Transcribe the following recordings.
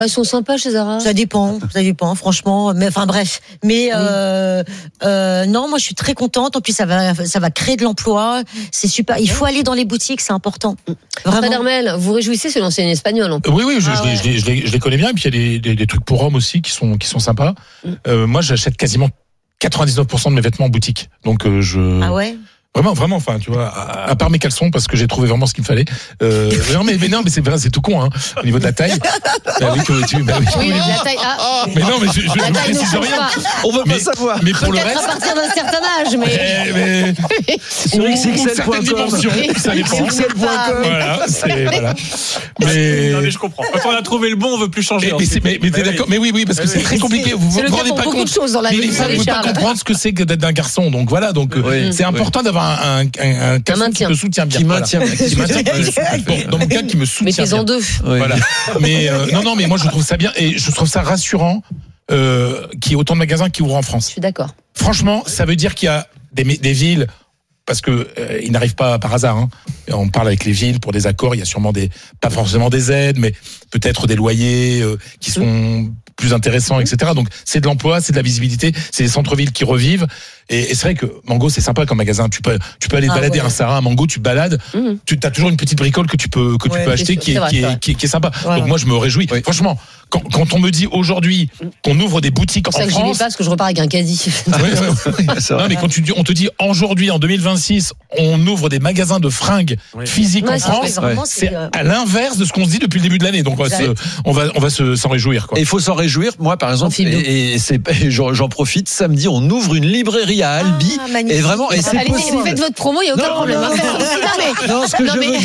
Elles sont sympas chez Zara. Ça dépend, franchement. Mais enfin bref. Mais non, moi je suis très contente. En plus, ça va créer de l'emploi. C'est super. Il faut aller dans les boutiques, c'est important. Vraiment. Fred Hermel, vous réjouissez, c'est l'ancienne espagnole. Oui, je les connais bien. Et puis il y a des trucs pour hommes aussi qui sont sympas. Moi, j'achète quasiment 99% de mes vêtements en boutique. Donc Ah ouais. Vraiment, enfin, tu vois, à part mes caleçons, parce que j'ai trouvé vraiment ce qu'il me fallait. Non, mais c'est tout con, hein, au niveau de la taille. La taille. Mais non, mais je précise rien. On veut pas savoir. Mais pour le peut-être reste. à partir d'un certain âge, mais. Sur XXL.com. Ça dépend. Voilà. Mais. Non, mais je comprends. Quand on a trouvé le bon, on veut plus changer. Mais t'es d'accord. Mais oui, parce que c'est très compliqué. Vous vous rendez pas compte. Mais les femmes ne peuvent pas comprendre ce que c'est que d'être d'un garçon. Donc voilà. Donc c'est important d'avoir un caleçon qui te soutient bien. Qui maintient. Dans mon cas, qui me soutient bien. Mettez-en deux. Voilà. Mais non, mais moi je trouve ça bien et je trouve ça rassurant qu'il y ait autant de magasins qui ouvrent en France. Je suis d'accord. Franchement, ça veut dire qu'il y a des villes, parce que ils n'arrivent pas par hasard. Hein. On parle avec les villes pour des accords. Il y a sûrement pas forcément des aides, mais peut-être des loyers qui sont plus intéressants, etc. Donc c'est de l'emploi, c'est de la visibilité, c'est des centres-villes qui revivent. Et c'est vrai que Mango, c'est sympa comme magasin. Tu peux aller te balader un Sarah, un Mango, tu te balades. Tu as toujours une petite bricole que tu peux acheter qui est sympa. Donc moi je me réjouis. Franchement, quand on me dit aujourd'hui qu'on ouvre des boutiques en France, c'est ça que j'y vais pas parce que je repars avec un caddie. Non, mais quand on te dit aujourd'hui en 2026, on ouvre des magasins de fringues physiques en France, c'est à l'inverse de ce qu'on se dit depuis le début de l'année. Donc on va s'en réjouir. Il faut s'en réjouir. Moi par exemple, et j'en profite. Samedi, on ouvre une librairie à Albi. Et vraiment, et c'est possible. Vous faites votre promo, il n'y a aucun problème. Non, ce que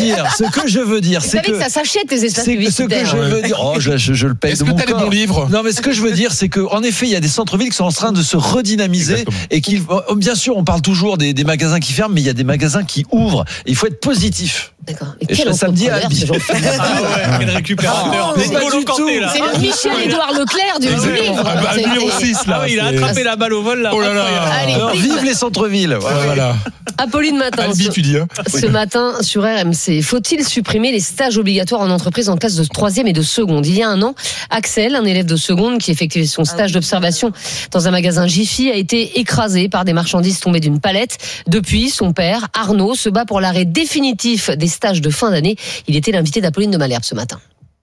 je veux dire, c'est que ça s'achète tes espaces publicitaires. Ce que je veux dire, je le paye. Est-ce que t'as les bons livres ? Non, mais ce que je veux dire, c'est que en effet, il y a des centres-villes qui sont en train de se redynamiser. Exactement. Et qui, bien sûr, on parle toujours des magasins qui ferment, mais il y a des magasins qui ouvrent. Et il faut être positif. D'accord. Et je serai samedi à Albi. Quel récupérateur. C'est le Michel-Édouard Leclerc du livre. Numéro 6, là. Il a attrapé la balle au vol, là. Oh là là. Vive les centres-villes. Voilà. Apolline Matin. Albi, tu dis, hein. Ce matin sur RMC, faut-il supprimer les stages obligatoires en entreprise en classe de 3e et de seconde ? Il y a un an, Axel, un élève de seconde qui effectuait son stage d'observation dans un magasin Jiffy, a été écrasé par des marchandises tombées d'une palette. Depuis, son père, Arnaud, se bat pour l'arrêt définitif des stages de fin d'année. Il était l'invité d'Apolline de Malherbe ce matin.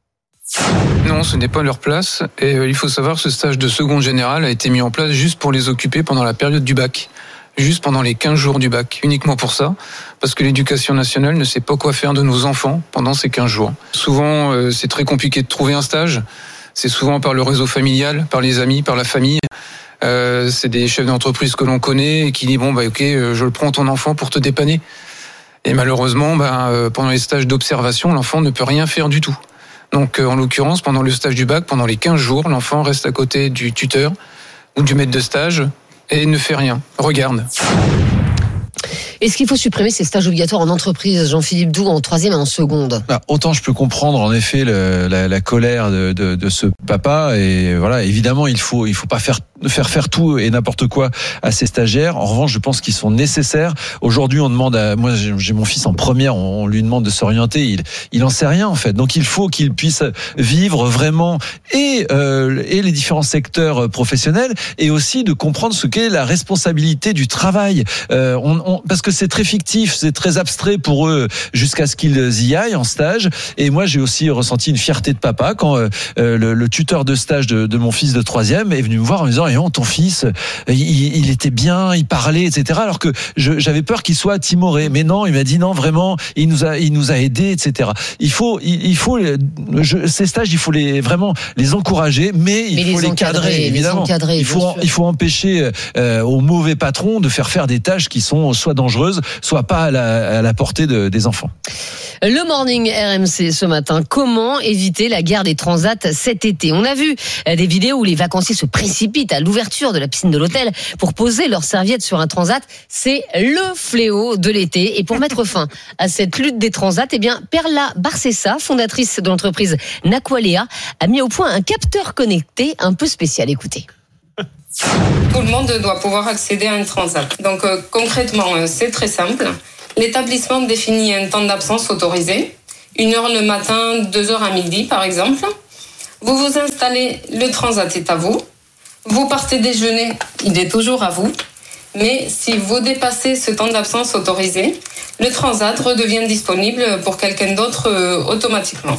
Non, ce n'est pas leur place. Et il faut savoir que ce stage de seconde générale a été mis en place juste pour les occuper pendant la période du bac. Juste pendant les 15 jours du bac. Uniquement pour ça. Parce que l'éducation nationale ne sait pas quoi faire de nos enfants pendant ces 15 jours. Souvent, c'est très compliqué de trouver un stage. C'est souvent par le réseau familial, par les amis, par la famille. C'est des chefs d'entreprise que l'on connaît et qui disent ok, je le prends ton enfant pour te dépanner. Et malheureusement, pendant les stages d'observation, l'enfant ne peut rien faire du tout. Donc, en l'occurrence, pendant le stage du bac, pendant les 15 jours, l'enfant reste à côté du tuteur ou du maître de stage et ne fait rien. Regarde. Est-ce qu'il faut supprimer ces stages obligatoires en entreprise, Jean-Philippe Doux, en 3e et en seconde ? Autant je peux comprendre en effet la colère de ce papa, et voilà, évidemment il faut pas faire tout et n'importe quoi à ces stagiaires. En revanche, je pense qu'ils sont nécessaires. Aujourd'hui, on demande moi j'ai mon fils en première, on lui demande de s'orienter, il en sait rien en fait. Donc il faut qu'il puisse vivre vraiment et les différents secteurs professionnels, et aussi de comprendre ce qu'est la responsabilité du travail. Parce que c'est très fictif, c'est très abstrait pour eux jusqu'à ce qu'ils y aillent en stage. Et moi, j'ai aussi ressenti une fierté de papa quand le tuteur de stage de mon fils de 3e est venu me voir en me disant ton fils, il était bien, il parlait, etc. Alors que j'avais peur qu'il soit timoré. Mais non, il m'a dit non, vraiment, il nous a aidés, etc. Il faut ces stages, il faut vraiment les encourager, mais il faut les cadrer, évidemment. Il faut empêcher aux mauvais patrons de faire des tâches qui sont soit dangereuses, soit pas à la portée des enfants. Le morning RMC ce matin, comment éviter la guerre des transats cet été ? On a vu des vidéos où les vacanciers se précipitent à l'ouverture de la piscine de l'hôtel pour poser leurs serviettes sur un transat. C'est le fléau de l'été. Et pour mettre fin à cette lutte des transats, Perla Barcessa, fondatrice de l'entreprise Naqualea, a mis au point un capteur connecté un peu spécial. Écoutez. Tout le monde doit pouvoir accéder à un transat. Donc concrètement, c'est très simple. L'établissement définit un temps d'absence autorisé, 1 heure le matin, 2 heures à midi par exemple. Vous vous installez, le transat est à vous. Vous partez déjeuner, il est toujours à vous. Mais si vous dépassez ce temps d'absence autorisé, le transat redevient disponible pour quelqu'un d'autre automatiquement.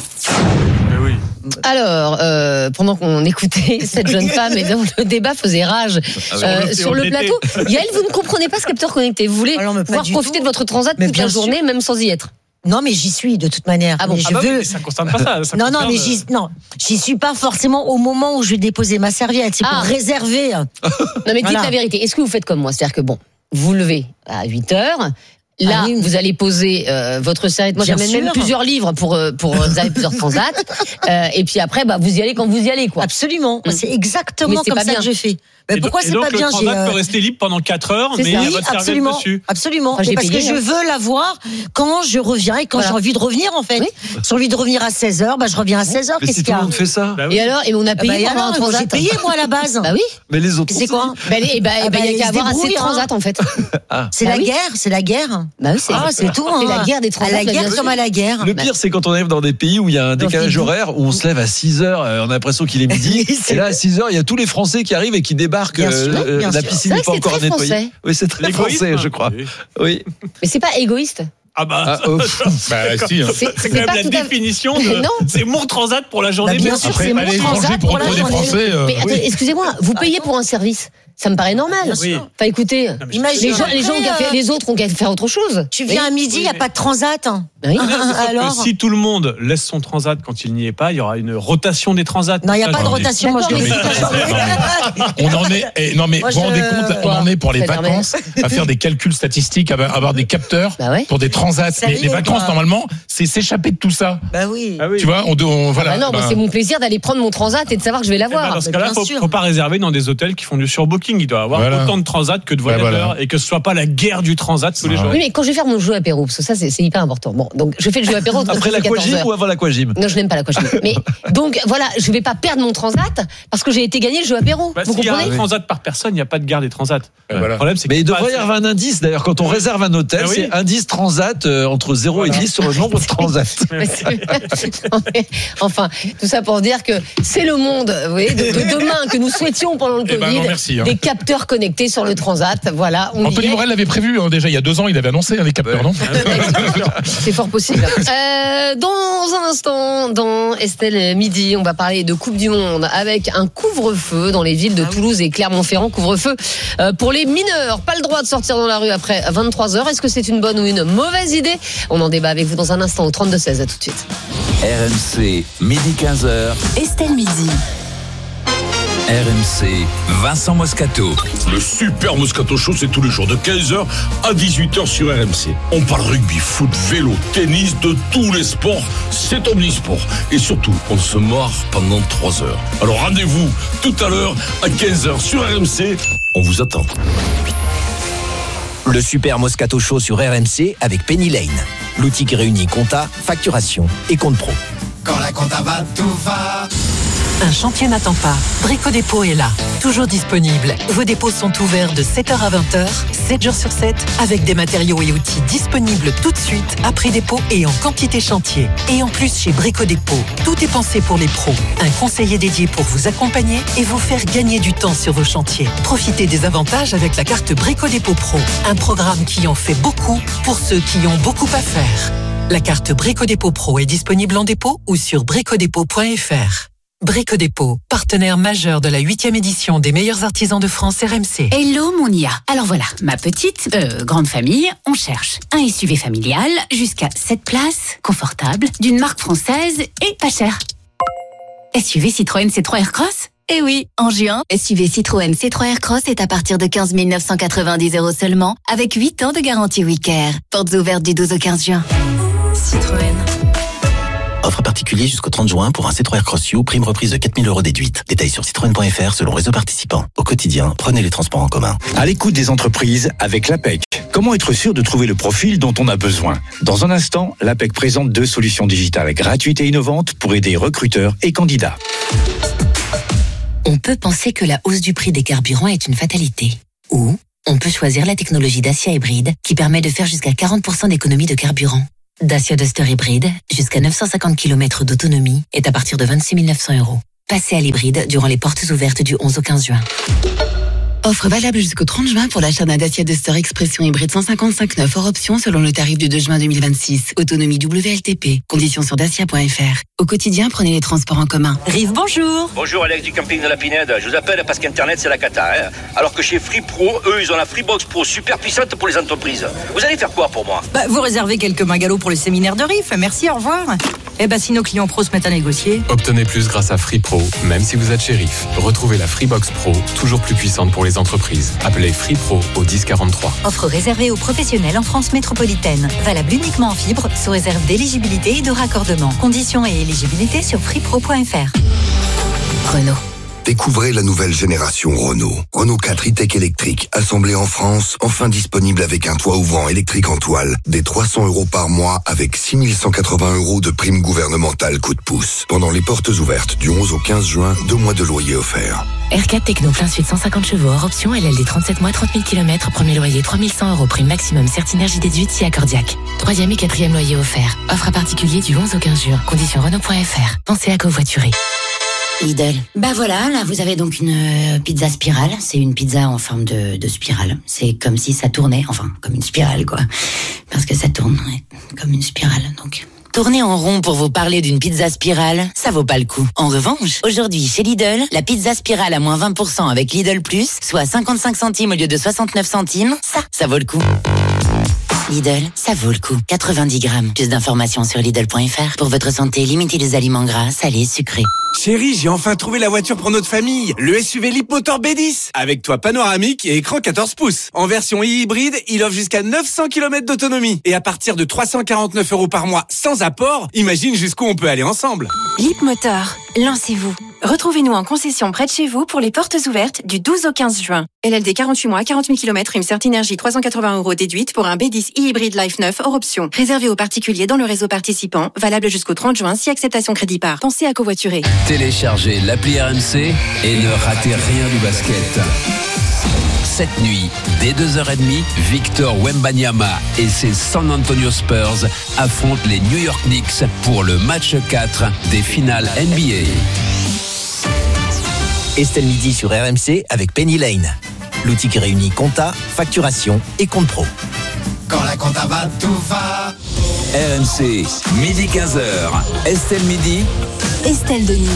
Alors, pendant qu'on écoutait cette jeune femme, et donc le débat faisait rage sur le plateau. Yael, vous ne comprenez pas ce capteur connecté. Vous voulez pouvoir profiter de votre transat toute la journée, même sans y être. Non, mais j'y suis de toute manière. Ah bon, mais ça ne concerne pas ça. Non, mais j'y suis pas forcément au moment où je vais déposer ma serviette. C'est pour réserver. Non, mais dites la vérité. Est-ce que vous faites comme moi? C'est-à-dire que vous levez à 8h. Là, vous allez poser votre serviette. Moi, j'amène même plusieurs livres pour réserver plusieurs transats. Et puis après, vous y allez quand vous y allez, quoi. Absolument. C'est exactement comme ça que je fais. Mais pourquoi c'est pas bien? Le transat peut rester libre pendant 4 heures, mais il y a votre serviette dessus. Absolument. Enfin, parce que je veux l'avoir quand je reviens et quand j'ai envie de revenir, en fait. Si j'ai envie de revenir à 16h, je reviens à 16h. Mais si tout le monde fait ça. Et alors, et on a payé pour un transat. J'ai payé, moi, à la base. Bah oui. Mais les autres. C'est quoi? Il y a qu'à avoir assez de transat, en fait. C'est la guerre, c'est la guerre. Bah oui, c'est tout. C'est la guerre des transats. À la guerre comme à la guerre. Le pire, c'est quand on arrive dans des pays où il y a un décalage horaire, où on se lève à 6h, on a l'impression qu'il est midi. Et là, à 6h, il y a tous les Français qui arrivent et qui débarquent. La piscine n'est pas encore nettoyée. Oui, c'est très français, je crois. Oui. Mais c'est pas égoïste. Si, hein. C'est quand même la définition de. C'est mon transat pour la journée. Bien sûr, c'est mon transat pour des Français. Mais attendez, excusez-moi, vous payez pour un service. Ça me paraît normal. Oui. Enfin, écoutez, les autres ont qu'à faire autre chose. Tu viens à midi, il n'y a pas de transat. Oui. Alors si tout le monde laisse son transat quand il n'y est pas, il y aura une rotation des transats. Non, il n'y a pas de rotation. Moi, je on en est. Non, mais vous vous rendez compte, on en est pour les vacances à faire des calculs statistiques, à avoir des capteurs pour des transats. Les vacances, normalement, c'est s'échapper de tout ça. Bah oui. Tu vois, voilà. Non, c'est mon plaisir d'aller prendre mon transat et de savoir que je vais l'avoir. Dans ce cas-là, il ne faut pas réserver dans des hôtels qui font du surbooking. Il doit y avoir autant de transats que de voyageurs et que ce soit pas la guerre du transat tous les jours. Oui, mais quand je vais faire mon jeu apéro, parce que ça, c'est hyper important. Bon, donc je fais le jeu apéro. Après l'aquagym ou avant l'aquagym? Non, je n'aime pas l'aquagym. Mais donc voilà, je vais pas perdre mon transat parce que j'ai été gagner le jeu apéro. Vous comprenez? Il y a un transat par personne, il n'y a pas de guerre des transats. Le problème, c'est mais il devrait y avoir un indice. D'ailleurs, quand on réserve un hôtel, c'est indice transat entre 0 et 10 sur le nombre de transats. Enfin, tout ça pour dire que c'est le monde, vous voyez, de demain que nous souhaitions pendant le Covid. Des capteurs connectés sur le transat. Voilà. Anthony Morel l'avait prévu déjà il y a 2 ans. Il avait annoncé les capteurs, non? C'est fort possible. Dans un instant, dans Estelle Midi, on va parler de Coupe du Monde avec un couvre-feu dans les villes de Toulouse et Clermont-Ferrand. Couvre-feu pour les mineurs. Pas le droit de sortir dans la rue après 23h. Est-ce que c'est une bonne ou une mauvaise idée? On en débat avec vous dans un instant au 32-16. À tout de suite. RMC, midi 15h. Estelle Midi. RMC, Vincent Moscato. Le Super Moscato Show, c'est tous les jours de 15h à 18h sur RMC. On parle rugby, foot, vélo, tennis, de tous les sports. C'est omnisport. Et surtout, on se marre pendant 3 heures. Alors rendez-vous tout à l'heure à 15h sur RMC. On vous attend. Le Super Moscato Show sur RMC avec Penny Lane. L'outil qui réunit compta, facturation et compte pro. Quand la compta va, tout va. Un chantier n'attend pas. Brico Dépôt est là, toujours disponible. Vos dépôts sont ouverts de 7h à 20h, 7 jours sur 7, avec des matériaux et outils disponibles tout de suite, à prix dépôt et en quantité chantier. Et en plus, chez Brico Dépôt, tout est pensé pour les pros. Un conseiller dédié pour vous accompagner et vous faire gagner du temps sur vos chantiers. Profitez des avantages avec la carte Brico Dépôt Pro, un programme qui en fait beaucoup pour ceux qui ont beaucoup à faire. La carte Brico Dépôt Pro est disponible en dépôt ou sur bricodépôt.fr. Brico Dépôt, partenaire majeur de la 8e édition des meilleurs artisans de France RMC. Hello mon IA. Alors voilà, ma petite, grande famille, on cherche un SUV familial jusqu'à 7 places, confortable, d'une marque française et pas cher. SUV Citroën C3 Aircross ? Eh oui, en juin, SUV Citroën C3 Aircross est à partir de 15 990 € seulement, avec 8 ans de garantie WeCare. Portes ouvertes du 12 au 15 juin. Citroën. Offre particulier jusqu'au 30 juin pour un C3 Aircross U, prime reprise de 4 000 € déduite. Détails sur citroën.fr selon réseau participant. Au quotidien, prenez les transports en commun. À l'écoute des entreprises avec l'APEC. Comment être sûr de trouver le profil dont on a besoin? Dans un instant, l'APEC présente 2 solutions digitales gratuites et innovantes pour aider recruteurs et candidats. On peut penser que la hausse du prix des carburants est une fatalité. Ou on peut choisir la technologie Dacia Hybride qui permet de faire jusqu'à 40% d'économie de carburant. Dacia Duster Hybride, jusqu'à 950 km d'autonomie, est à partir de 26 900 €. Passez à l'hybride durant les portes ouvertes du 11 au 15 juin. Offre valable jusqu'au 30 juin pour l'achat d'un Dacia Duster Expression hybride 155.9 hors option selon le tarif du 2 juin 2026. Autonomie WLTP. Conditions sur dacia.fr. Au quotidien, prenez les transports en commun. Rive, bonjour. Bonjour Alex du camping de la Pinède. Je vous appelle parce qu'Internet c'est la cata. Alors que chez Free Pro, eux ils ont la Freebox Pro super puissante pour les entreprises. Vous allez faire quoi pour moi ? Vous réservez quelques bungalows pour le séminaire de Riff. Merci, au revoir. Si nos clients pros se mettent à négocier. Obtenez plus grâce à Free Pro, même si vous êtes chez Riff. Retrouvez la Freebox Pro, toujours plus puissante pour les entreprises. Appelez Free Pro au 1043. Offre réservée aux professionnels en France métropolitaine. Valable uniquement en fibre, sous réserve d'éligibilité et de raccordement. Conditions et éligibilité sur freepro.fr. Renault. Découvrez la nouvelle génération Renault. Renault 4 e-Tech électrique, assemblé en France, enfin disponible avec un toit ouvrant électrique en toile, des 300 € par mois avec 6 180 € de prime gouvernementale coup de pouce. Pendant les portes ouvertes du 11 au 15 juin, 2 mois de loyer offerts. R4 Techno plein suite 150 chevaux hors option, LLD 37 mois, 30 000 km, premier loyer 3 100 €, prime maximum Certinergie déduite si accordiaque. 3e et 4e loyer offert. Offre à particulier du 11 au 15 juin. Conditions Renault.fr. Pensez à covoiturer. Lidl. Voilà, là vous avez donc une pizza spirale. C'est une pizza en forme de spirale. C'est comme si ça tournait, enfin comme une spirale quoi. Parce que ça tourne comme une spirale donc. Tourner en rond pour vous parler d'une pizza spirale, ça vaut pas le coup. En revanche, aujourd'hui chez Lidl, la pizza spirale à moins 20% avec Lidl Plus, soit 55 centimes au lieu de 69 centimes, ça vaut le coup. Lidl, ça vaut le coup. 90 grammes. Plus d'informations sur Lidl.fr. Pour votre santé, limitez les aliments gras, salés, sucrés. Chérie, j'ai enfin trouvé la voiture pour notre famille. Le SUV Leapmotor B10. Avec toit panoramique et écran 14 pouces. En version hybride, il offre jusqu'à 900 km d'autonomie. Et à partir de 349 € par mois, sans apport, imagine jusqu'où on peut aller ensemble. Leapmotor, lancez-vous. Retrouvez-nous en concession près de chez vous pour les portes ouvertes du 12 au 15 juin. LLD 48 mois, 40 000 km, prime Certinergie 380 € déduite pour un B10 e-hybride Life 9 hors option. Réservé aux particuliers dans le réseau participant, valable jusqu'au 30 juin si acceptation crédit par. Pensez à covoiturer. Téléchargez l'appli RMC et ne ratez rien du basket. Cette nuit, dès 2h30, Victor Wembanyama et ses San Antonio Spurs affrontent les New York Knicks pour le match 4 des finales NBA. Estelle Midi sur RMC avec Penny Lane. L'outil qui réunit compta, facturation et compte pro. Quand la compta va, tout va. RMC, midi 15h. Estelle Midi. Estelle Denis.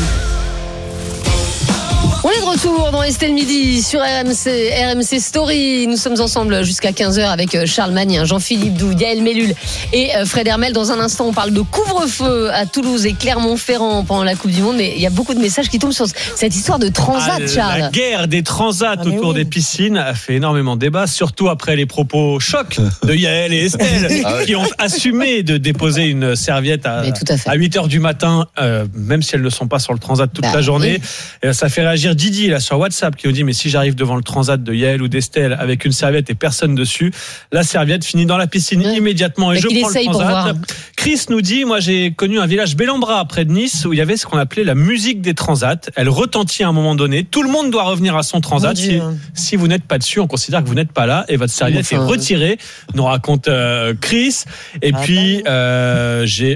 On est de retour dans Estelle Midi sur RMC Story. Nous sommes ensemble jusqu'à 15h avec Charles Magnin, Jean-Philippe Doux, Yael Mellul et Fred Hermel. Dans un instant, on parle de couvre-feu à Toulouse et Clermont-Ferrand pendant la Coupe du Monde. Mais il y a beaucoup de messages qui tombent sur cette histoire de transat, Charles. La guerre des transats autour des piscines a fait énormément de débats, surtout après les propos chocs de Yael et Estelle qui ont assumé de déposer une serviette à 8h du matin, même si elles ne sont pas sur le transat toute la journée. Et ça fait réagir Didi là sur WhatsApp qui nous dit mais si j'arrive devant le transat de Yael ou d'Estelle avec une serviette et personne dessus, la serviette finit dans la piscine immédiatement et je prends le transat. Chris nous dit moi j'ai connu un village Bellambra près de Nice où il y avait ce qu'on appelait la musique des transats. Elle retentit à un moment donné. Tout le monde doit revenir à son transat. Si vous n'êtes pas dessus, on considère que vous n'êtes pas là et votre serviette est retirée. Nous raconte Chris. Et puis j'ai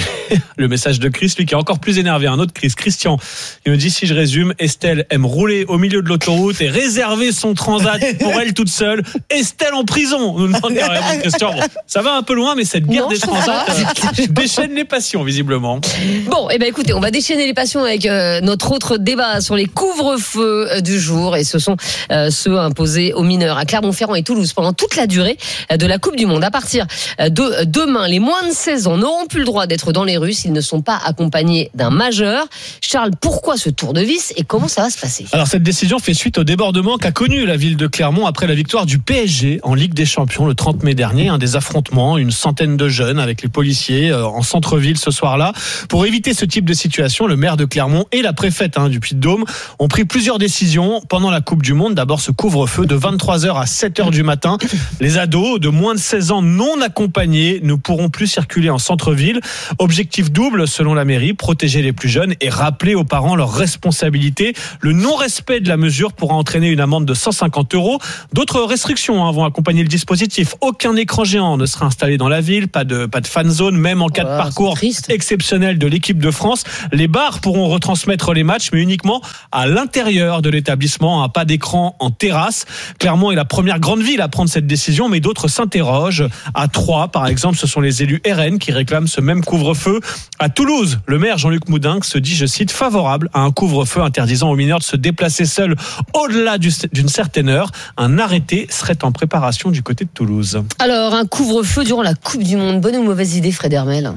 le message de Chris, lui qui est encore plus énervé. Un autre Chris, Christian. Il me dit si je résume, Estelle aime rouler au milieu de l'autoroute et réserver son transat pour elle toute seule. Estelle en prison. Nous demande carrément Christian. Bon, ça va un peu loin, mais cette guerre des transats déchaîne les passions visiblement. Bon, écoutez, on va déchaîner les passions avec notre autre débat sur les couvre-feux du jour et ce sont ceux imposés aux mineurs à Clermont-Ferrand et Toulouse pendant toute la durée de la Coupe du Monde. À partir de demain, les moins de 16 ans n'auront plus le droit d'être dans les rues s'ils ne sont pas accompagnés d'un majeur. Charles, pourquoi ce tour de vis et comment ça va se passer? Alors cette décision fait suite au débordement qu'a connu la ville de Clermont après la victoire du PSG en Ligue des Champions le 30 mai dernier. Des affrontements, une centaine de jeunes avec les policiers en centre-ville ce soir-là. Pour éviter ce type de situation, le maire de Clermont et la préfète du Puy-de-Dôme ont pris plusieurs décisions pendant la Coupe du Monde. D'abord ce couvre-feu de 23h à 7h du matin. Les ados de moins de 16 ans non accompagnés ne pourront plus circuler en centre-ville. Objectif double selon la mairie, protéger les plus jeunes et rappeler aux parents leur responsabilité Le non-respect de la mesure pourra entraîner une amende de 150 €. D'autres restrictions vont accompagner le dispositif. Aucun écran géant ne sera installé dans la ville, pas de fan zone, même en cas de parcours exceptionnel de l'équipe de France. Les bars pourront retransmettre les matchs, mais uniquement à l'intérieur de l'établissement, pas d'écran en terrasse. Clermont est la première grande ville à prendre cette décision, mais d'autres s'interrogent. À Troyes, par exemple, ce sont les élus RN qui réclament ce même couvre-feu. À Toulouse, le maire Jean-Luc Moudinque se dit, je cite, favorable à un couvre-feu interdisant aux mineurs de se déplacer seuls au-delà d'une certaine heure. Un arrêté serait en préparation du côté de Toulouse. Alors, un couvre-feu durant la Coupe du Monde, bonne ou mauvaise idée, Fred Hermel?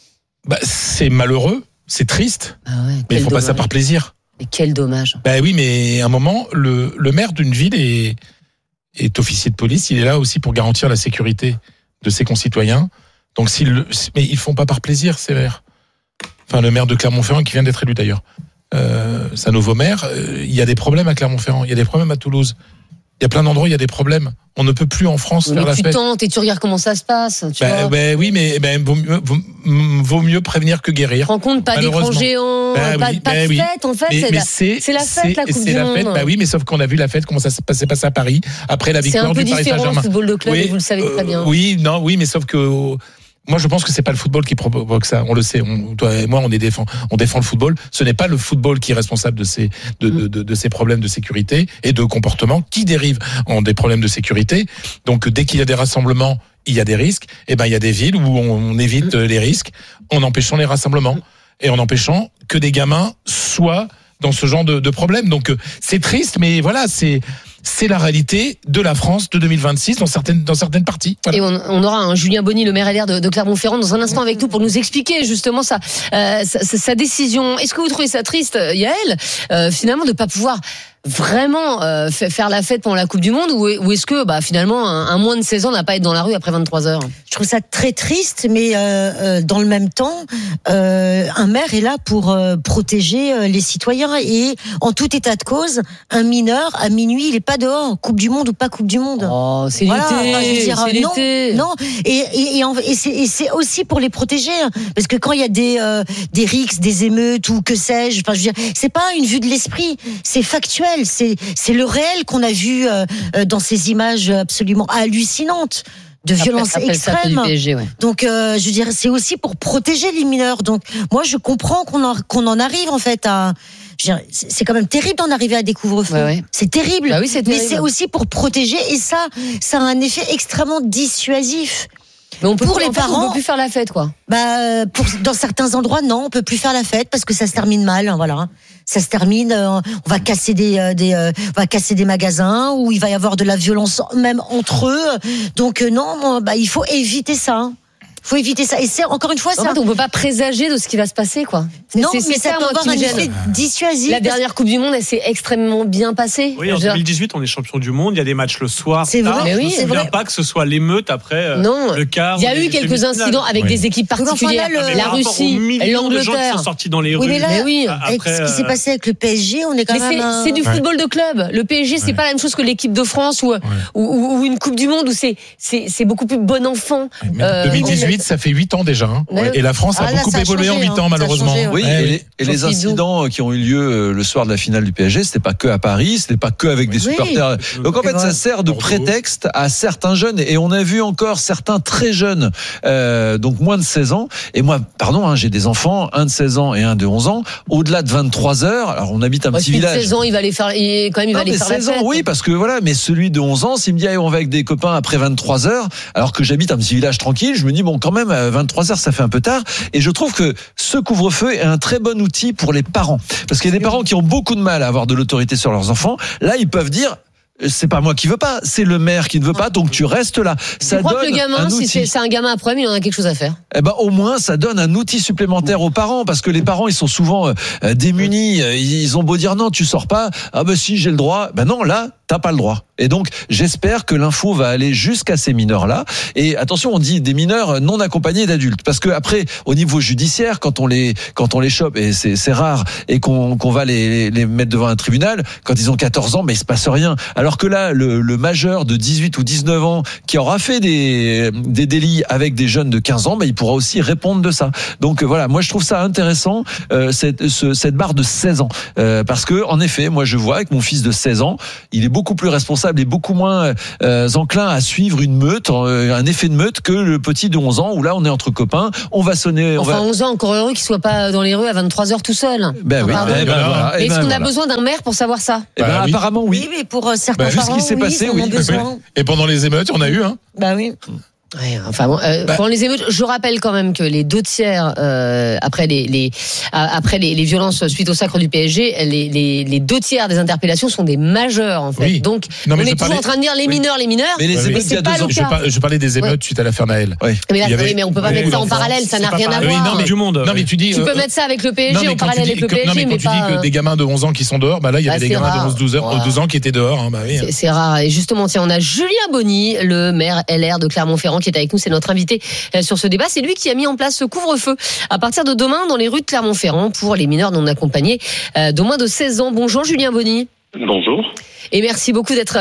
C'est malheureux, c'est triste, mais il faut pas ça par plaisir. Et quel dommage. Oui, mais à un moment, le maire d'une ville est officier de police, il est là aussi pour garantir la sécurité de ses concitoyens. Donc, mais ils font pas par plaisir, ces maires. Enfin, le maire de Clermont-Ferrand, qui vient d'être élu d'ailleurs, c'est un nouveau maire. Il y a des problèmes à Clermont-Ferrand, il y a des problèmes à Toulouse. Il y a plein d'endroits où il y a des problèmes. On ne peut plus en France faire la fête. Mais tu tentes et tu regardes comment ça se passe. Oui, mais vaut mieux prévenir que guérir. Rencontre pas d'écran géant, pas de fête. En fait, c'est la fête, la Coupe du Monde. Oui, mais sauf qu'on a vu la fête, comment ça s'est passé à Paris après la victoire du Paris Saint-Germain. C'est un peu différent le football de club, et vous le savez très bien. Oui, mais sauf que. Moi, je pense que c'est pas le football qui provoque ça. On le sait. Toi et moi, on défend le football. Ce n'est pas le football qui est responsable de ces problèmes de sécurité et de comportement qui dérivent en des problèmes de sécurité. Donc, dès qu'il y a des rassemblements, il y a des risques. Et il y a des villes où on évite les risques en empêchant les rassemblements et en empêchant que des gamins soient dans ce genre de problème. Donc, c'est triste, mais voilà, c'est la réalité de la France de 2026 dans certaines parties. Voilà. Et on aura un Julien Bonny, le maire LR de Clermont-Ferrand, dans un instant avec nous pour nous expliquer justement sa décision. Est-ce que vous trouvez ça triste, Yael, finalement, de pas pouvoir vraiment faire la fête pendant la Coupe du Monde, ou est-ce que finalement un moins de 16 ans n'a pas à être dans la rue après 23 heures? Je trouve ça très triste, mais dans le même temps, un maire est là pour protéger les citoyens, et en tout état de cause, un mineur à minuit, il est pas dehors, Coupe du Monde ou pas Coupe du Monde. Oh, c'est l'été, c'est l'été. Non, et c'est aussi pour les protéger, parce que quand il y a des rixes, des émeutes ou que sais-je, je veux dire, c'est pas une vue de l'esprit, c'est factuel. C'est le réel qu'on a vu dans ces images absolument hallucinantes de violence extrême. PSG, ouais. Donc, je veux dire, c'est aussi pour protéger les mineurs. Donc, moi, je comprends qu'on en arrive en fait à. C'est quand même terrible d'en arriver à des couvre-feux. Ouais. C'est terrible. Oui, c'est terrible. Mais c'est aussi pour protéger, et ça a un effet extrêmement dissuasif. Mais pour les parents, on peut plus faire la fête, quoi. Dans certains endroits, non, on peut plus faire la fête parce que ça se termine mal. Voilà, ça se termine. On va casser des magasins, où il va y avoir de la violence même entre eux. Donc non, il faut éviter ça. Faut éviter ça. Et c'est encore une fois, en fait, on peut pas présager de ce qui va se passer, quoi. Non, mais ça peut avoir un effet dissuasif. La dernière Coupe du Monde, elle s'est extrêmement bien passée. Oui, en 2018, on est champion du monde. Il y a des matchs le soir. C'est vrai. Mais oui, c'est vrai. Pas que ce soit l'émeute après le quart. Il y a eu quelques incidents avec des équipes particulières. La Russie, l'Angleterre. Sont sortis dans les rues. Après, ce qui s'est passé avec le PSG, on est quand même. C'est du football de club. Le PSG, c'est pas la même chose que l'équipe de France ou une Coupe du Monde où c'est beaucoup plus bon enfant. 2018. Ça fait 8 ans déjà. Et la France a beaucoup évolué en 8 ans, malheureusement. Oui, et les incidents qui ont eu lieu le soir de la finale du PSG, c'était pas que à Paris, c'était pas que avec des supporters. Donc en fait, ça sert de prétexte à certains jeunes. Et on a vu encore certains très jeunes, donc moins de 16 ans. Et moi, j'ai des enfants, un de 16 ans et un de 11 ans. Au-delà de 23 heures, alors on habite un petit village. 16 ans, il va aller faire, il va aller faire 16 la fête. Ans, oui, parce que voilà, mais celui de 11 ans, s'il me dit, on va avec des copains après 23 heures, alors que j'habite un petit village tranquille, je me dis, quand même, 23h, ça fait un peu tard. Et je trouve que ce couvre-feu est un très bon outil pour les parents. Parce qu'il y a des parents qui ont beaucoup de mal à avoir de l'autorité sur leurs enfants. Là, ils peuvent dire, c'est pas moi qui veux pas, c'est le maire qui ne veut pas, donc tu restes là. Ça donne que le gamin, si c'est un gamin à problème, il en a quelque chose à faire. Au moins, ça donne un outil supplémentaire aux parents, parce que les parents, ils sont souvent démunis. Ils ont beau dire non, tu sors pas. Si, j'ai le droit. Non, là, t'as pas le droit. Et donc, j'espère que l'info va aller jusqu'à ces mineurs-là. Et attention, on dit des mineurs non accompagnés d'adultes. Parce que après, au niveau judiciaire, quand on les chope, et c'est rare, et qu'on va les mettre devant un tribunal, quand ils ont 14 ans, mais il se passe rien. Alors que là, le majeur de 18 ou 19 ans, qui aura fait des délits avec des jeunes de 15 ans, il pourra aussi répondre de ça. Donc voilà, moi je trouve ça intéressant, cette barre de 16 ans. Parce que, en effet, moi je vois avec mon fils de 16 ans, il est beaucoup plus responsable et beaucoup moins enclin à suivre une meute, un effet de meute, que le petit de 11 ans où là on est entre copains, on va sonner. 11 ans, encore heureux qu'il soit pas dans les rues à 23h tout seul. Ben oui. Voilà. Est-ce qu'on a besoin d'un maire pour savoir ça? Oui. Apparemment oui. Oui, mais pour certains vu ce parents, qui s'est passé, on a besoin. Et pendant les émeutes, on a eu, hein. Bah oui. Ouais, enfin bon, pendant les émeutes, je rappelle quand même que les 2/3 après les violences suite au sacre du PSG, les 2/3 des interpellations sont des majeurs en fait. Oui. Donc on est toujours en train de dire les mineurs. Mais les émeutes, c'est pas le cas. Je parlais des émeutes suite à l'affaire Naël. Oui. Mais on peut pas mettre ça en parallèle, ça n'a rien à voir. Non mais tu dis. Tu peux mettre ça avec le PSG en parallèle avec le PSG, non mais quand tu dis que des gamins de 11 ans qui sont dehors, là il y avait des gamins de 12 ans qui étaient dehors. C'est rare. Et justement, tiens, on a Julien Bonny, le maire LR de Clermont-Ferrand, qui est avec nous. C'est notre invité sur ce débat. C'est lui qui a mis en place ce couvre-feu à partir de demain dans les rues de Clermont-Ferrand pour les mineurs non accompagnés de moins de 16 ans. Bonjour Julien Bonny. Bonjour. Et merci beaucoup d'être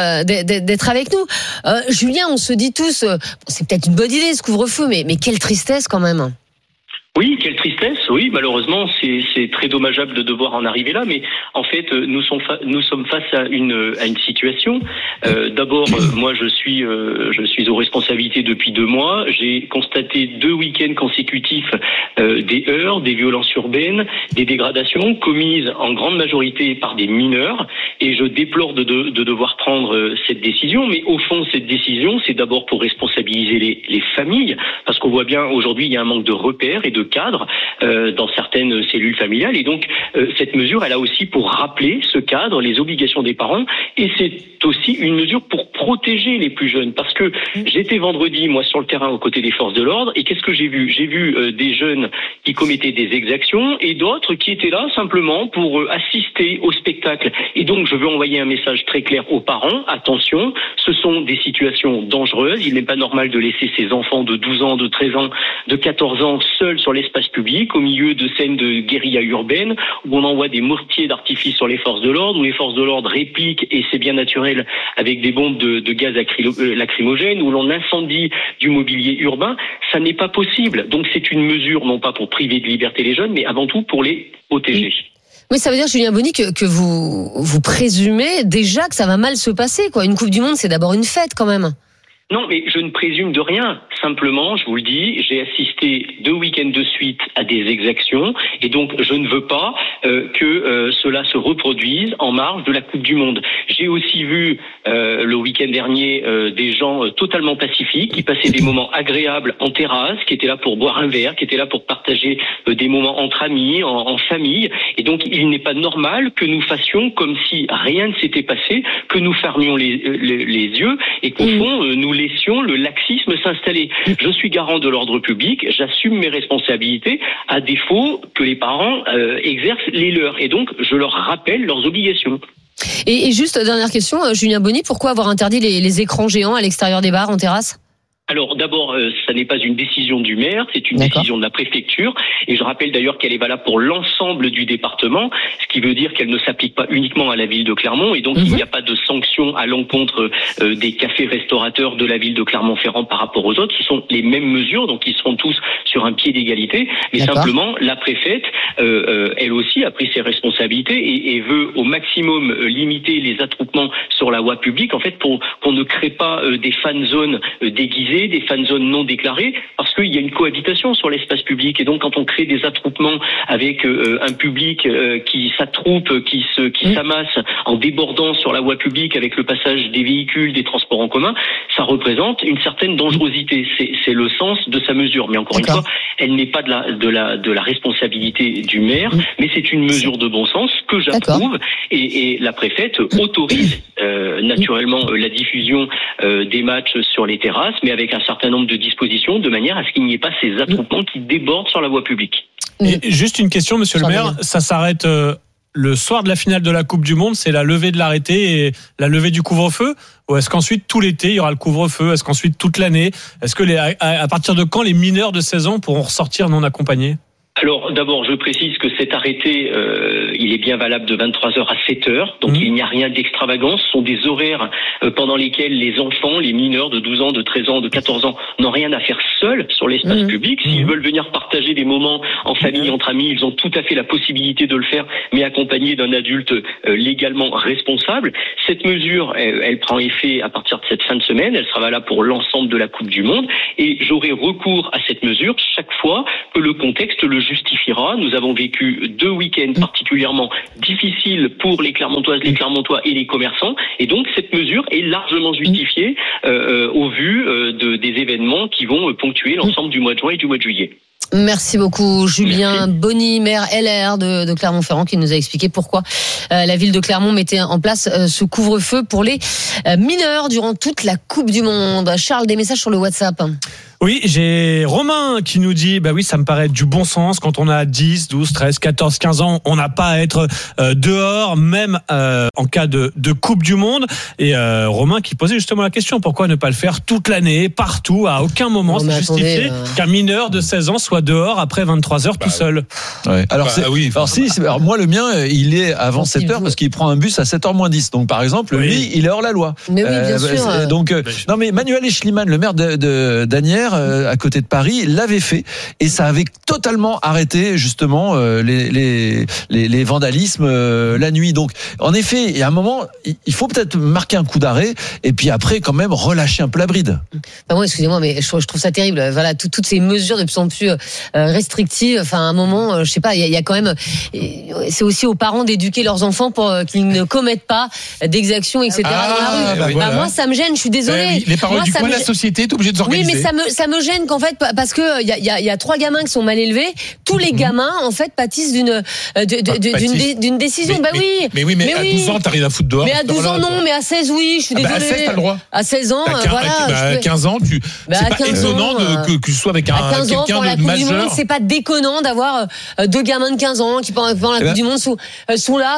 avec nous. Julien, on se dit tous, c'est peut-être une bonne idée ce couvre-feu, mais quelle tristesse quand même. Oui, quelle tristesse. Oui, malheureusement, c'est très dommageable de devoir en arriver là. Mais en fait, nous sommes face à une situation. D'abord, moi, je suis aux responsabilités depuis 2 mois. J'ai constaté 2 week-ends consécutifs des heurts, des violences urbaines, des dégradations commises en grande majorité par des mineurs. Et je déplore de devoir prendre cette décision. Mais au fond, cette décision, c'est d'abord pour responsabiliser les familles, parce qu'on voit bien aujourd'hui, il y a un manque de repères et de cadre dans certaines cellules familiales, et donc cette mesure elle a aussi pour rappeler ce cadre, les obligations des parents, et c'est aussi une mesure pour protéger les plus jeunes, parce que j'étais vendredi moi sur le terrain aux côtés des forces de l'ordre, et qu'est-ce que j'ai vu des jeunes qui commettaient des exactions et d'autres qui étaient là simplement pour assister au spectacle. Et donc je veux envoyer un message très clair aux parents: attention, ce sont des situations dangereuses, il n'est pas normal de laisser ces enfants de 12 ans, de 13 ans, de 14 ans seuls sur l'espace public, au milieu de scènes de guérilla urbaine, où on envoie des mortiers d'artifice sur les forces de l'ordre, où les forces de l'ordre répliquent, et c'est bien naturel, avec des bombes de gaz lacrymogènes, où l'on incendie du mobilier urbain. Ça n'est pas possible. Donc c'est une mesure, non pas pour priver de liberté les jeunes, mais avant tout pour les protéger. Oui, ça veut dire, Julien Bonny, que vous présumez déjà que ça va mal se passer, quoi. Une Coupe du Monde, c'est d'abord une fête, quand même. Non, mais je ne présume de rien. Simplement, je vous le dis, j'ai assisté 2 week-ends de suite à des exactions, et donc je ne veux pas que cela se reproduise en marge de la Coupe du Monde. J'ai aussi vu le week-end dernier des gens totalement pacifiques, qui passaient des moments agréables en terrasse, qui étaient là pour boire un verre, qui étaient là pour partager des moments entre amis, en famille. Et donc, il n'est pas normal que nous fassions comme si rien ne s'était passé, que nous fermions les yeux, et qu'au fond, nous laissions le laxisme s'installer. Je suis garant de l'ordre public, j'assume mes responsabilités, à défaut que les parents exercent les leurs. Et donc, je leur rappelle leurs obligations. Et juste, dernière question, Julien Bonny, pourquoi avoir interdit les écrans géants à l'extérieur des bars, en terrasse ? Alors d'abord, ça n'est pas une décision du maire, c'est une décision de la préfecture, et je rappelle d'ailleurs qu'elle est valable pour l'ensemble du département, ce qui veut dire qu'elle ne s'applique pas uniquement à la ville de Clermont, et donc il n'y a pas de sanction à l'encontre des cafés-restaurateurs de la ville de Clermont-Ferrand par rapport aux autres. Ce sont les mêmes mesures, donc ils seront tous sur un pied d'égalité, mais simplement la préfète, elle aussi a pris ses responsabilités et veut au maximum limiter les attroupements sur la voie publique, en fait pour qu'on ne crée pas des fan zones déguisées, des fan zones non déclarées, parce qu'il y a une cohabitation sur l'espace public, et donc quand on crée des attroupements avec un public qui s'attroupe, qui s'amasse en débordant sur la voie publique avec le passage des véhicules, des transports en commun, ça représente une certaine dangerosité. C'est le sens de sa mesure, mais encore une fois, elle n'est pas de la responsabilité du maire, mais c'est une mesure de bon sens que j'approuve, et la préfète autorise naturellement la diffusion des matchs sur les terrasses, mais avec un certain nombre de dispositions, de manière à ce qu'il n'y ait pas ces attroupements qui débordent sur la voie publique. Et juste une question, monsieur le maire, ça s'arrête le soir de la finale de la Coupe du Monde, c'est la levée de l'arrêté et la levée du couvre-feu? Ou est-ce qu'ensuite, tout l'été, il y aura le couvre-feu? Est-ce qu'ensuite, toute l'année? Est-ce que à partir de quand les mineurs de 16 ans pourront ressortir non accompagnés? Alors d'abord, je précise que cet arrêté, il est bien valable de 23h à 7h, donc il n'y a rien d'extravagant. Ce sont des horaires pendant lesquels les enfants, les mineurs de 12 ans, de 13 ans, de 14 ans n'ont rien à faire seuls sur l'espace public. S'ils veulent venir partager des moments en famille, entre amis, ils ont tout à fait la possibilité de le faire, mais accompagnés d'un adulte légalement responsable. Cette mesure, elle prend effet à partir de cette fin de semaine, elle sera valable pour l'ensemble de la Coupe du Monde, et j'aurai recours à cette mesure chaque fois que le contexte le justifiera. Nous avons vécu 2 week-ends particulièrement difficiles pour les Clermontoises, les Clermontois et les commerçants, et donc cette mesure est largement justifiée au vu des événements qui vont ponctuer l'ensemble du mois de juin et du mois de juillet. Merci beaucoup Julien Bonny, maire LR de Clermont-Ferrand, qui nous a expliqué pourquoi la ville de Clermont mettait en place ce couvre-feu pour les mineurs durant toute la Coupe du Monde. Charles, des messages sur le WhatsApp. Oui, j'ai Romain qui nous dit, bah oui, ça me paraît du bon sens. Quand on a 10, 12, 13, 14, 15 ans, on n'a pas à être dehors, même en cas de Coupe du Monde. Et Romain qui posait justement la question, pourquoi ne pas le faire toute l'année, partout, à aucun moment c'est justifié qu'un mineur de 16 ans soit dehors après 23h tout seul. Ouais. Alors, alors moi, le mien, il est avant 7h parce qu'il prend un bus à 7h moins 10. Donc, par exemple, lui, il est hors la loi. Mais oui, bien sûr. Donc, non, mais Manuel Eschliman, le maire d'Asnières, à côté de Paris, l'avait fait et ça avait totalement arrêté justement les vandalismes la nuit. Donc en effet, il y a un moment, il faut peut-être marquer un coup d'arrêt et puis après quand même relâcher un peu la bride. Enfin, moi, excusez-moi, mais je trouve ça terrible. Voilà, toutes ces mesures de plus en plus restrictives. Enfin, à un moment, je sais pas, il y a quand même. C'est aussi aux parents d'éduquer leurs enfants pour qu'ils ne commettent pas d'exactions, etc. dans la rue. Moi, ça me gêne. Je suis désolée. Les paroles du coin de la société, t'es obligé de s'organiser. Oui, mais ça me gêne qu'en fait, parce que il y a 3 gamins qui sont mal élevés, tous les gamins en fait pâtissent d'une décision. Mais à 12 ans t'as rien à foutre dehors. Mais à 12 ans non, mais à 16 oui, je suis désolée. À 16 t'as le droit. À 16 ans, à 15 ans, c'est pas étonnant que tu sois avec quelqu'un de majeur. C'est pas déconnant d'avoir 2 gamins de 15 ans qui pendant la Coupe du Monde sont là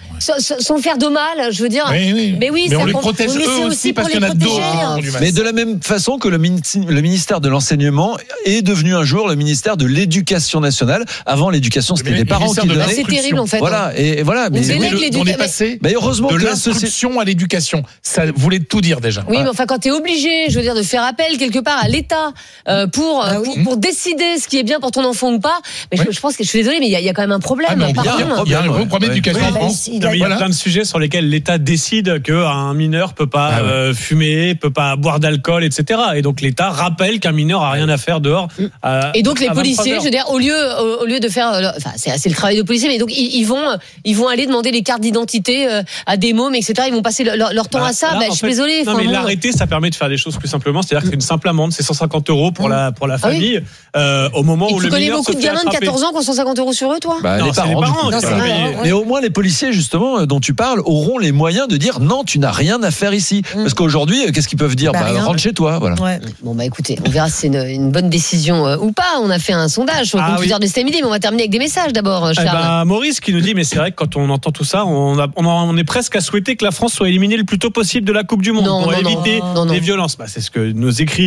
sans faire de mal, je veux dire. Mais oui, on les protège eux aussi parce qu'il y en a d'autres. Mais de la même façon que le ministère de l'enseignement est devenu un jour le ministère de l'Éducation nationale. Avant, l'éducation, c'était les parents qui donnaient. C'est terrible, en fait. Voilà, et voilà. Mais on est passé heureusement de l'instruction à l'éducation. Ça voulait tout dire déjà. Oui, mais enfin, quand t'es obligé, je veux dire, de faire appel quelque part à l'État pour décider ce qui est bien pour ton enfant ou pas, mais je pense que je suis désolée, mais il y a quand même un problème. Il y a un gros problème d'éducation en France. Il y a plein de sujets sur lesquels l'État décide qu'un mineur peut pas fumer, peut pas boire d'alcool, etc. Et donc l'État rappelle qu'un mineur a rien à faire dehors. Et donc les policiers, je veux dire, au lieu de faire, c'est le travail de policier, mais donc ils vont aller demander les cartes d'identité à des mômes, etc. Ils vont passer leur temps à ça. Je suis désolée. Non, mais l'arrêté, ça permet de faire des choses plus simplement. C'est-à-dire que c'est une simple amende, c'est 150 € pour la famille. Au moment où le mineur se fait attraper. Tu connais beaucoup de gamins de 14 ans qui ont 150 € sur eux, toi? Les parents. Mais au moins les policiers, justement, dont tu parles, auront les moyens de dire non, tu n'as rien à faire ici. Parce qu'aujourd'hui, qu'est-ce qu'ils peuvent dire? Rentre chez toi. Voilà. Bon, écoutez, on verra si c'est une bonne décision ou pas. On a fait un sondage sur le computer de STMD, mais on va terminer avec des messages d'abord, Charles. Maurice qui nous dit, mais c'est vrai que quand on entend tout ça, on est presque à souhaiter que la France soit éliminée le plus tôt possible de la Coupe du Monde pour éviter les violences. C'est ce que nous écrit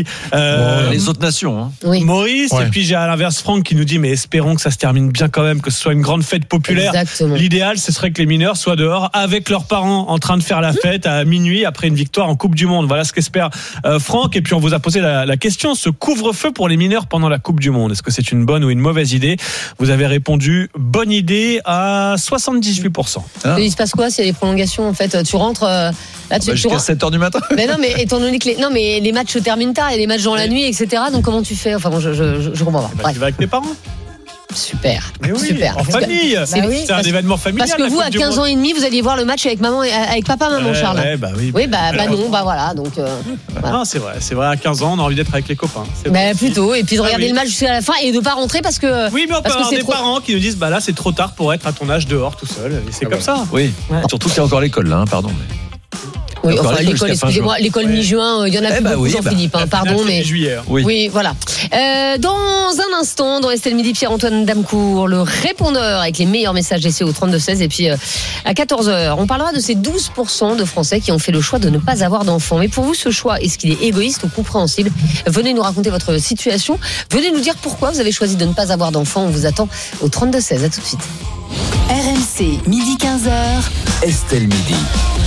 les autres nations. Maurice, et puis j'ai à l'inverse Franck qui nous dit, mais espérons que ça se termine bien quand même, que ce soit une grande fête populaire. Exactement. L'idéal, ce serait que les mineurs soient dehors avec leurs parents en train de faire la fête à minuit après une victoire en Coupe du Monde. Voilà ce qu'espère Franck. Et puis on vous a posé la question, ce couvre-feu pour les mineurs pendant la Coupe du Monde, est-ce que c'est une bonne ou une mauvaise idée? Vous avez répondu bonne idée à 78%. Il se passe quoi s'il y a des prolongations en fait? Tu rentres là, jusqu'à 7h du matin. Mais non, mais étant donné que les matchs se terminent tard, il y a des matchs dans la nuit, etc. Donc comment tu fais? Enfin bon, je comprends pas. Tu vas avec tes parents? Super, super. En famille, c'est un événement familial. Parce que vous, à 15 ans et demi, vous alliez voir le match avec papa, maman, Charles. Oui, non, voilà. Donc, voilà. Non, c'est vrai. À 15 ans, on a envie d'être avec les copains. Plutôt. Et puis de regarder le match jusqu'à la fin et de pas rentrer parce que. Oui, mais on peut avoir des parents qui nous disent, là, c'est trop tard pour être à ton âge dehors tout seul. Et c'est comme ça. Oui. Surtout qu'il y a encore l'école, là, pardon. Oui, enfin, l'école, excusez-moi, l'école mi-juin, il y en a plus beaucoup, Jean-Philippe, pardon, mais. Juillet. Oui, voilà. Dans un instant, dans Estelle Midi, Pierre-Antoine Damecourt, le répondeur avec les meilleurs messages laissés au 32-16. Et puis, à 14h, on parlera de ces 12% de Français qui ont fait le choix de ne pas avoir d'enfants. Mais pour vous, ce choix, est-ce qu'il est égoïste ou compréhensible? Venez nous raconter votre situation. Venez nous dire pourquoi vous avez choisi de ne pas avoir d'enfants. On vous attend au 32-16. À tout de suite. RMC, midi 15h. Estelle Midi.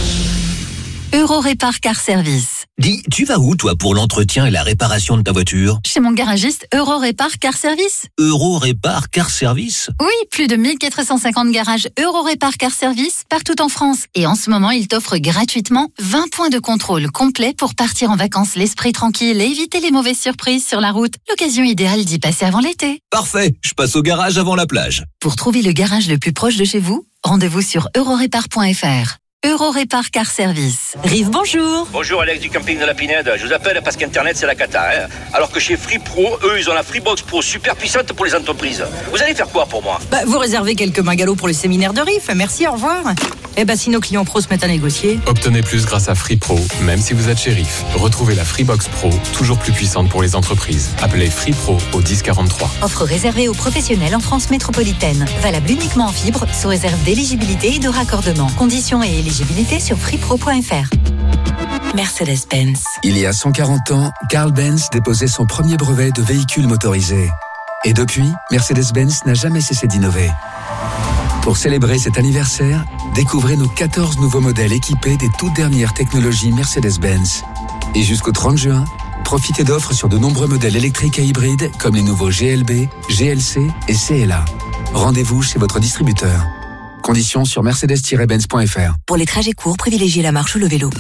Eurorépar Car Service. Dis, tu vas où, toi, pour l'entretien et la réparation de ta voiture? Chez mon garagiste Eurorépar Car Service. Eurorépar Car Service? Oui, plus de 1450 garages Eurorépar Car Service partout en France. Et en ce moment, il t'offre gratuitement 20 points de contrôle complets pour partir en vacances l'esprit tranquille et éviter les mauvaises surprises sur la route. L'occasion idéale d'y passer avant l'été. Parfait, je passe au garage avant la plage. Pour trouver le garage le plus proche de chez vous, rendez-vous sur eurorépar.fr. Eurorépar Car Service. Rive, bonjour. Bonjour Alex du camping de la Pinède. Je vous appelle parce qu'Internet c'est la cata. Alors que chez Free Pro, eux ils ont la Freebox Pro super puissante pour les entreprises. Vous allez faire quoi pour moi? Vous réservez quelques magalots pour le séminaire de RIF. Merci, au revoir. Si nos clients pros se mettent à négocier. Obtenez plus grâce à Free Pro, même si vous êtes chez RIF. Retrouvez la Freebox Pro, toujours plus puissante pour les entreprises. Appelez Free Pro au 1043. Offre réservée aux professionnels en France métropolitaine. Valable uniquement en fibre, sous réserve d'éligibilité et de raccordement. Conditions et éligibilité sur freepro.fr. Mercedes-Benz. Il y a 140 ans, Carl Benz déposait son premier brevet de véhicule motorisé. Et depuis, Mercedes-Benz n'a jamais cessé d'innover. Pour célébrer cet anniversaire, découvrez nos 14 nouveaux modèles équipés des toutes dernières technologies Mercedes-Benz. Et jusqu'au 30 juin, profitez d'offres sur de nombreux modèles électriques et hybrides comme les nouveaux GLB, GLC et CLA. Rendez-vous chez votre distributeur. Conditions sur mercedes-benz.fr. Pour les trajets courts, privilégiez la marche ou le vélo.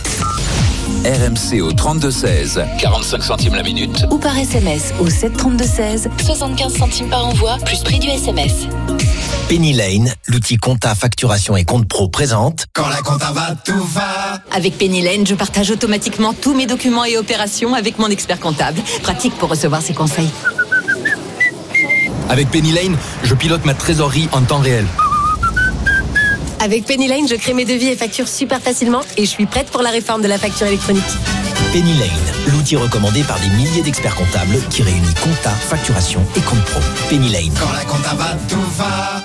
RMC au 32-16, 45 centimes la minute. Ou par SMS au 732-16, 75 centimes par envoi, plus prix du SMS. Penny Lane, l'outil compta, facturation et compte pro présente. Quand la compta va, tout va. Avec Penny Lane, je partage automatiquement tous mes documents et opérations avec mon expert comptable. Pratique pour recevoir ses conseils. Avec Penny Lane, je pilote ma trésorerie en temps réel. Avec Penny Lane, je crée mes devis et factures super facilement et je suis prête pour la réforme de la facture électronique. Penny Lane, l'outil recommandé par des milliers d'experts comptables qui réunit compta, facturation et compte pro. Penny Lane. Quand la compta va, tout va.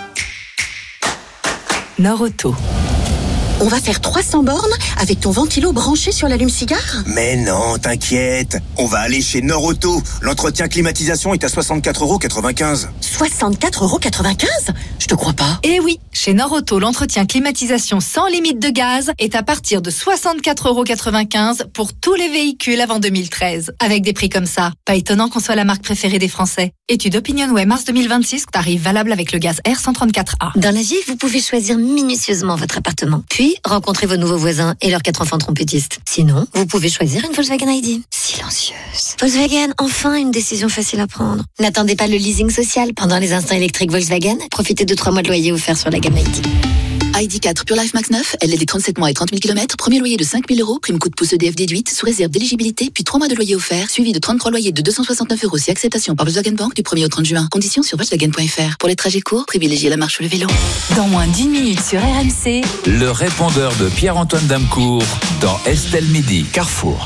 Nord-Auto. On va faire 300 bornes avec ton ventilo branché sur l'allume-cigare? Mais non, t'inquiète. On va aller chez Nord-Auto. L'entretien climatisation est à 64,95 €. 64,95 €? Je te crois pas. Eh oui, chez Nord-Auto, l'entretien climatisation sans limite de gaz est à partir de 64,95 € pour tous les véhicules avant 2013. Avec des prix comme ça, pas étonnant qu'on soit la marque préférée des Français. Étude OpinionWay mars 2026, tarif valable avec le gaz R134A. Dans la vie, vous pouvez choisir minutieusement votre appartement. Puis, rencontrez vos nouveaux voisins et leurs 4 enfants trompettistes. Sinon, vous pouvez choisir une Volkswagen ID. Silencieuse. Volkswagen, enfin une décision facile à prendre. N'attendez pas le leasing social. Pendant les instants électriques Volkswagen, profitez de 3 mois de loyer offerts sur la gamme ID. ID4 Pure Life Max 9, LLD 37 mois et 30 000 km, premier loyer de 5 000 €, prime coup de pouce EDF déduite, sous réserve d'éligibilité, puis 3 mois de loyer offert, suivi de 33 loyers de 269 € si acceptation par Volkswagen Bank du 1er au 30 juin. Conditions sur Volkswagen.fr. Pour les trajets courts, privilégiez la marche ou le vélo. Dans moins d'1 minute sur RMC, Le répondeur de Pierre-Antoine Damecourt dans Estelle Midi. Carrefour.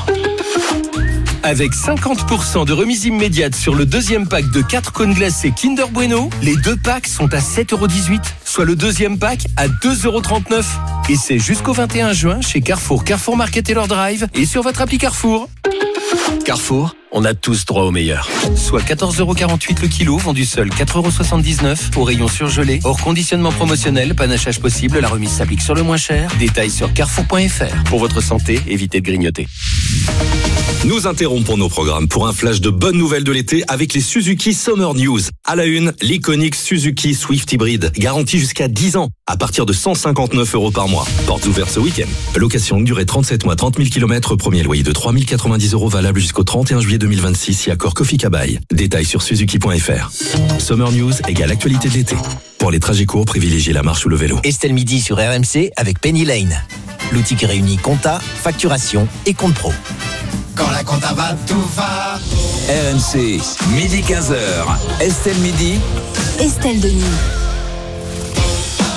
Avec 50% de remise immédiate sur le deuxième pack de 4 cônes glacés Kinder Bueno, les 2 packs sont à 7,18 €, soit le deuxième pack à 2,39 €. Et c'est jusqu'au 21 juin chez Carrefour, Carrefour Market et leur Drive et sur votre appli Carrefour. Carrefour, on a tous droit au meilleur. Soit 14,48 € le kilo, vendu seul 4,79 € au rayon surgelé. Hors conditionnement promotionnel, panachage possible, la remise s'applique sur le moins cher. Détails sur carrefour.fr. Pour votre santé, évitez de grignoter. Nous interrompons nos programmes pour un flash de bonnes nouvelles de l'été avec les Suzuki Summer News. À la une, l'iconique Suzuki Swift Hybrid, garantie jusqu'à 10 ans, à partir de 159 € par mois. Portes ouvertes ce week-end. Location durée 37 mois, 30 000 km, premier loyer de 3 090 € valable jusqu'au 31 juillet 2026 si accord Kofi Kabaï. Détails sur suzuki.fr. Summer News égale actualité de l'été. Pour les trajets courts, privilégiez la marche ou le vélo. Estelle Midi sur RMC avec Penny Lane. L'outil qui réunit compta, facturation et compte pro. Quand la compta va, tout va. RMC, midi 15h. Estelle Midi. Estelle Denis.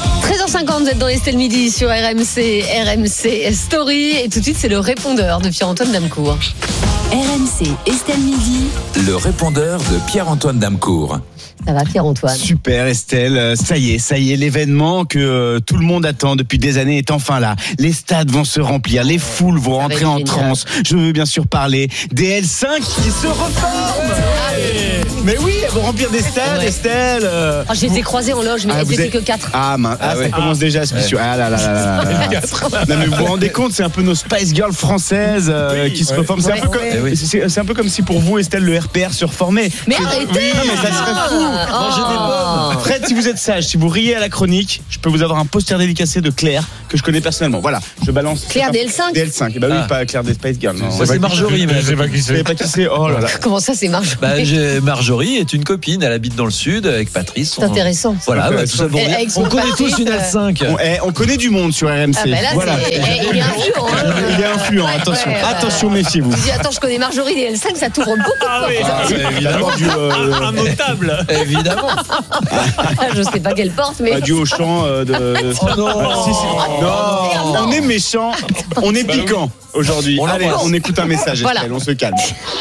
7h50, vous êtes dans Estelle Midi sur RMC Story. Et tout de suite, c'est le répondeur de Pierre-Antoine Damecourt. RMC Estelle Midi. Le répondeur de Pierre-Antoine Damecourt. Ça va, Pierre-Antoine? Super, Estelle. Ça y est, l'événement que tout le monde attend depuis des années est enfin là. Les stades vont se remplir, les foules vont rentrer en transe. Je veux bien sûr parler des L5 qui se reforment. Mais oui, elles vont remplir des stades, Estelle. Je les ai croisés en loge, mais elles étaient que 4. Ça commence déjà à se pisser. Ah là. Non, mais vous vous rendez compte, c'est un peu nos Spice Girls françaises qui se reforment. C'est un peu comme si pour vous, Estelle, le RPR se reformait. Mais arrêtez! Non, mais ça serait fou. Mangez des pommes. Fred, si vous êtes sage, si vous riez à la chronique, je peux vous avoir un poster dédicacé de Claire que je connais personnellement. Voilà, je balance. Claire des L5. Des L5. Bah oui, pas Claire des Spice Girls. Moi, c'est Marjorie. Je sais pas qui c'est. Pas qui c'est. Oh là là. Comment ça, c'est Marjorie? Marjorie est une copine. Elle habite dans le sud avec Patrice. C'est intéressant. Voilà, tout ça. On connaît tous une L5. On connaît du monde sur RMC. Voilà. Il est influent. Il est influent. Attention, méfiez-vous. Je dis attends, je connais Marjorie des L5, ça t'ouvre beaucoup de portes. Évidemment. Un notable. Évidemment. Je sais pas quelle porte, mais. Du Auchan de. Oh non. Non, on est méchant, on est piquant aujourd'hui. Allez, on écoute un message, Estelle, on se calme.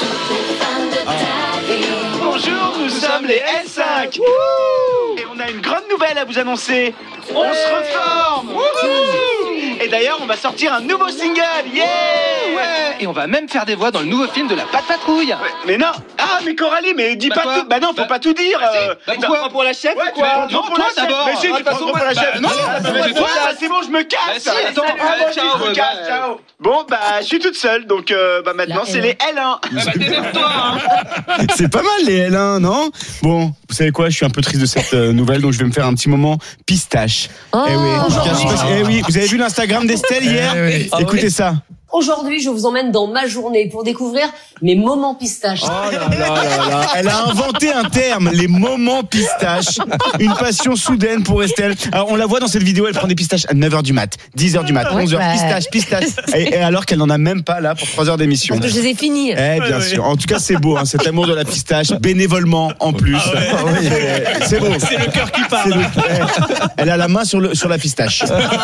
Bonjour, nous sommes les L5. Et on a une grande nouvelle à vous annoncer. On se reforme. Et d'ailleurs, on va sortir un nouveau single. Et on va même faire des voix dans le nouveau film de la Patte Patrouille. Mais non. Ah, mais Coralie, mais dis pas tout. Bah non, faut pas tout dire. Tu prends pour la chef ou quoi? Non, toi d'abord. Mais si, tu prends pour la chef. Non, c'est bon, je me casse. Attends, je me casse. Ciao. Bon, bah, je suis toute seule, donc maintenant c'est les L1. Démerde-toi. C'est pas mal les L1, non? Bon, vous savez quoi? Je suis un peu triste de cette nouvelle, donc je vais me faire un petit moment pistache. Oui, vous avez vu l'Instagram d'Estelle hier? Écoutez ça. Aujourd'hui, je vous emmène dans ma journée pour découvrir mes moments pistaches. Oh là. Elle a inventé un terme, les moments pistaches. Une passion soudaine pour Estelle. Alors, on la voit dans cette vidéo, elle prend des pistaches à 9h du mat, 10h du mat, 11h, pistache. Et alors qu'elle n'en a même pas là pour 3 heures d'émission. Parce que je les ai finis. Bien sûr. En tout cas, c'est beau, cet amour de la pistache, bénévolement en plus. C'est beau. C'est le cœur qui parle. Elle a la main sur la pistache.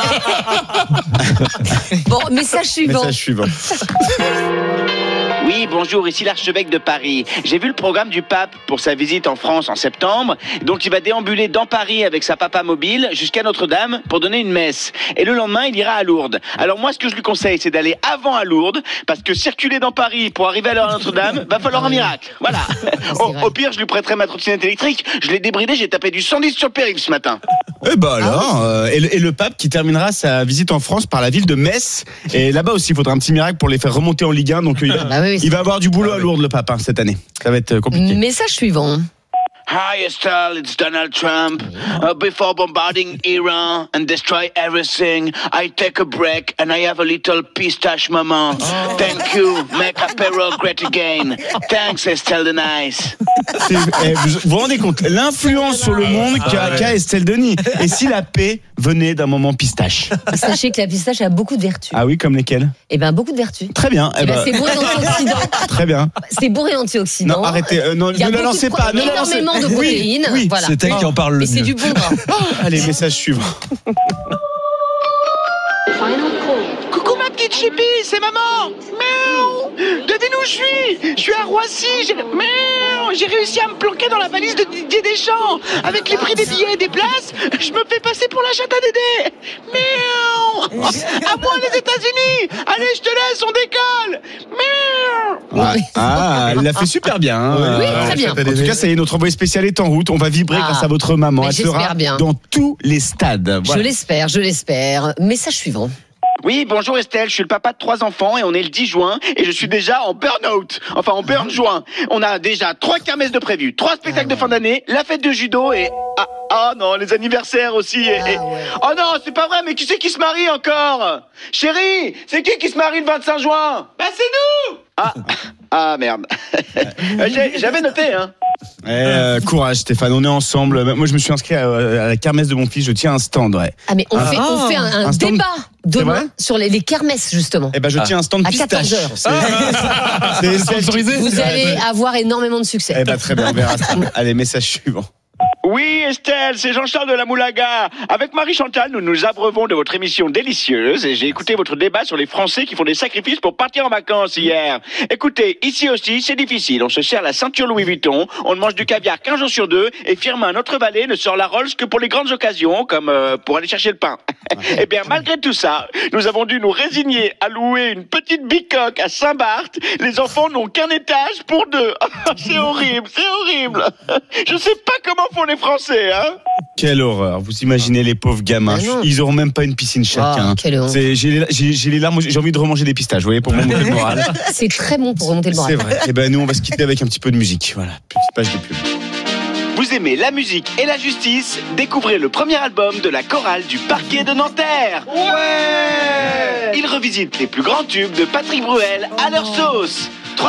Bon, message suivant. Oui, bonjour, ici l'archevêque de Paris. J'ai vu le programme du pape pour sa visite en France en septembre. Donc il va déambuler dans Paris avec sa papa mobile jusqu'à Notre-Dame pour donner une messe. Et le lendemain, il ira à Lourdes. Alors moi, ce que je lui conseille, c'est d'aller avant à Lourdes, parce que circuler dans Paris pour arriver à l'heure à Notre-Dame, va falloir un miracle. Voilà. Au pire, je lui prêterai ma trottinette électrique. Je l'ai débridée, j'ai tapé du 110 sur le périph' ce matin. Et le pape qui terminera sa visite en France par la ville de Metz. Et là-bas aussi, il faudra un petit miracle pour les faire remonter en Ligue 1. Donc il va avoir du boulot à Lourdes, le pape, cette année. Ça va être compliqué. Message suivant. Hi Estelle, it's Donald Trump. Before bombarding Iran and destroy everything, I take a break and I have a little pistache moment. Thank you, make apéro great again. Thanks Estelle Denis. Vous vous rendez compte l'influence sur le monde qu'a Estelle Denis. Et si la paix venait d'un moment pistache? Sachez que la pistache a beaucoup de vertus. Ah oui, comme lesquelles? Beaucoup de vertus. Très bien. C'est bourré d'antioxydants. Très bien. C'est bourré d'antioxydants. Non, arrêtez. Ne la lancez pas. Énormément de protéines. Oui, voilà. C'est elle qui en parle le mieux. C'est du bon gras. Allez, message suivant. Coucou ma petite chipie, c'est maman. Miaou. Devine où je suis. Je suis à Roissy. J'ai réussi à me planquer dans la valise de Didier Deschamps. Avec les prix des billets et des places, je me fais passer pour la chatte à Dédé. Miaou. À moi les États-Unis. Allez, je te laisse, on décolle. Miaou. Elle l'a fait super bien. Oui, très bien. En tout cas, ça y est, notre envoyé spécial est en route. On va vibrer grâce à votre maman. Elle sera dans tous les stades. Voilà. Je l'espère. Message suivant. Oui, bonjour Estelle, je suis le papa de 3 enfants et on est le 10 juin et je suis déjà en burn-out. Enfin, en burn-juin. On a déjà 3 kermesses de prévues, 3 spectacles de fin d'année, la fête de judo et... Ah non, les anniversaires aussi. Oh non, c'est pas vrai, mais qui c'est qui se marie encore? Chérie, c'est qui se marie le 25 juin? Bah c'est nous. Ah merde. J'avais noté, hein. Courage Stéphane, on est ensemble. Moi je me suis inscrit à la kermesse de mon fils, je tiens un stand. Ah mais on fait un débat demain sur les kermesses justement. Eh ben je tiens un stand pistache. À 14h. Vous allez avoir énormément de succès. Eh ben très bien, on verra ça. Allez, message suivant. Oui, Estelle, c'est Jean-Charles de la Moulaga. Avec Marie-Chantal, nous nous abreuvons de votre émission délicieuse et j'ai écouté votre débat sur les Français qui font des sacrifices pour partir en vacances hier. Écoutez, ici aussi, c'est difficile. On se serre la ceinture Louis Vuitton, on mange du caviar 15 jours sur 2 et Firmin, notre valet, ne sort la Rolls que pour les grandes occasions, comme pour aller chercher le pain. Eh bien, malgré tout ça, nous avons dû nous résigner à louer une petite bicoque à Saint-Barth. Les enfants n'ont qu'un étage pour 2. C'est horrible, c'est horrible. Je sais pas comment font les Français, hein. Quelle horreur. Vous imaginez les pauvres gamins. Ils auront même pas une piscine chacun. J'ai les larmes, j'ai envie de remanger des pistaches, vous voyez, pour monter le moral. C'est très bon pour remonter le moral. C'est vrai. Et ben nous, on va se quitter avec un petit peu de musique. Voilà, petite page de pub. Vous aimez la musique et la justice? Découvrez le premier album de la chorale du parquet de Nanterre. Ouais! Il revisite les plus grands tubes de Patrick Bruel à leur sauce.